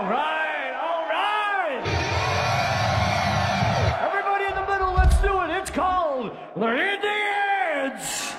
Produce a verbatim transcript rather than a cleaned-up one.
All right, all right. Everybody in the middle, let's do it. It's called the Indians.